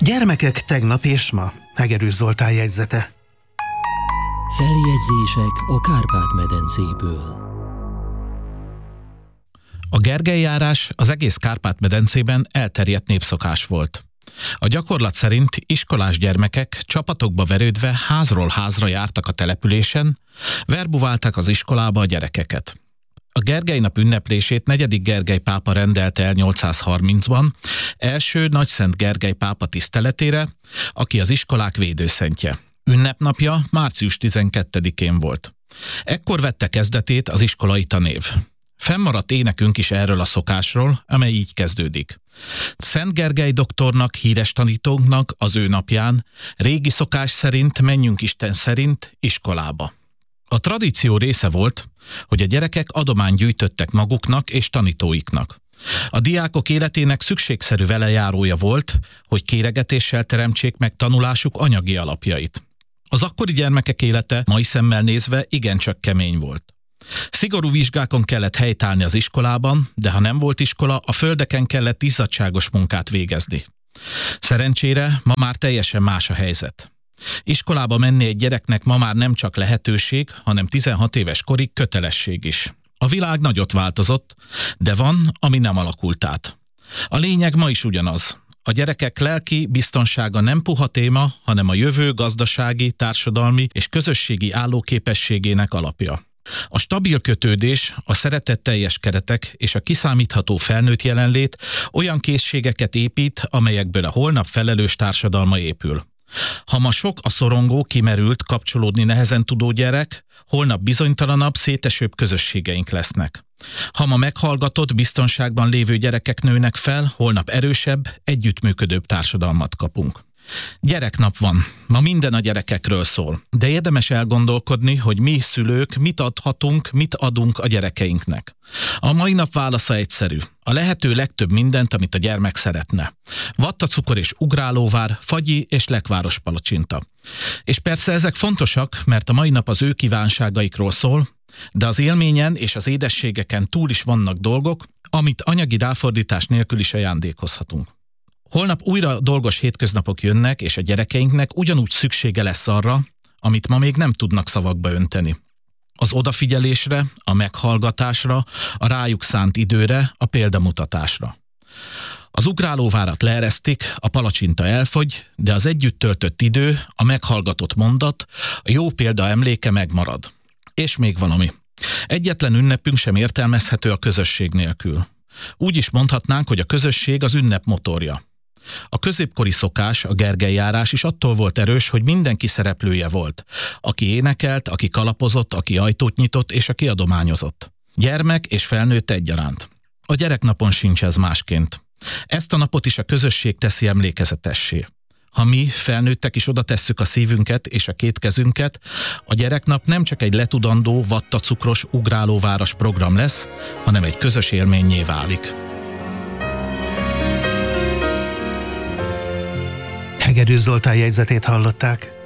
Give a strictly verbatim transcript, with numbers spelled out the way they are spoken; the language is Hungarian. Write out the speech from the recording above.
Gyermekek tegnap és ma. Hegedűs Zoltán jegyzete. Feljegyzések a Kárpát-medencéből. A Gergely-járás az egész Kárpát-medencében elterjedt népszokás volt. A gyakorlat szerint iskolás gyermekek csapatokba verődve házról házra jártak a településen, verbuválták az iskolába a gyerekeket. A Gergely-nap ünneplését negyedik Gergely pápa rendelte el nyolcszázharmincban, első Nagyszent Gergely pápa tiszteletére, aki az iskolák védőszentje. Ünnepnapja március tizenkettedikén volt. Ekkor vette kezdetét az iskolai tanév. Fennmaradt énekünk is erről a szokásról, amely így kezdődik. Szent Gergely doktornak, híres tanítónknak az ő napján, régi szokás szerint, menjünk Isten szerint iskolába. A tradíció része volt, hogy a gyerekek adományt gyűjtöttek maguknak és tanítóiknak. A diákok életének szükségszerű velejárója volt, hogy kéregetéssel teremtsék meg tanulásuk anyagi alapjait. Az akkori gyermekek élete mai szemmel nézve igencsak kemény volt. Szigorú vizsgákon kellett helytállni az iskolában, de ha nem volt iskola, a földeken kellett izzadságos munkát végezni. Szerencsére ma már teljesen más a helyzet. Iskolába menni egy gyereknek ma már nem csak lehetőség, hanem tizenhat éves korig kötelesség is. A világ nagyot változott, de van, ami nem alakult át. A lényeg ma is ugyanaz. A gyerekek lelki biztonsága nem puha téma, hanem a jövő gazdasági, társadalmi és közösségi állóképességének alapja. A stabil kötődés, a szeretetteljes keretek és a kiszámítható felnőtt jelenlét olyan készségeket épít, amelyekből a holnap felelős társadalma épül. Ha ma sok a szorongó, kimerült, kapcsolódni nehezen tudó gyerek, holnap bizonytalanabb, szétesőbb közösségeink lesznek. Ha ma meghallgatott, biztonságban lévő gyerekek nőnek fel, holnap erősebb, együttműködőbb társadalmat kapunk. Gyereknap van. Ma minden a gyerekekről szól. De érdemes elgondolkodni, hogy mi szülők mit adhatunk, mit adunk a gyerekeinknek. A mai nap válasza egyszerű. A lehető legtöbb mindent, amit a gyermek szeretne. Vattacukor és ugrálóvár, fagyi és lekváros palacsinta. És persze ezek fontosak, mert a mai nap az ő kívánságaikról szól, de az élményen és az édességeken túl is vannak dolgok, amit anyagi ráfordítás nélkül is ajándékozhatunk. Holnap újra dolgos hétköznapok jönnek, és a gyerekeinknek ugyanúgy szüksége lesz arra, amit ma még nem tudnak szavakba önteni. Az odafigyelésre, a meghallgatásra, a rájuk szánt időre, a példamutatásra. Az ugrálóvárat leeresztik, a palacsinta elfogy, de az együtt töltött idő, a meghallgatott mondat, a jó példa emléke megmarad. És még valami. Egyetlen ünnepünk sem értelmezhető a közösség nélkül. Úgy is mondhatnánk, hogy a közösség az ünnep motorja. A középkori szokás, a Gergely-járás is attól volt erős, hogy mindenki szereplője volt. Aki énekelt, aki kalapozott, aki ajtót nyitott és aki adományozott. Gyermek és felnőtt egyaránt. A gyereknapon sincs ez másként. Ezt a napot is a közösség teszi emlékezetessé. Ha mi, felnőttek is oda tesszük a szívünket és a két kezünket, a gyereknap nem csak egy letudandó, vattacukros, ugrálóváras program lesz, hanem egy közös élménnyé válik. Hegedűs Zoltán jegyzetét hallották.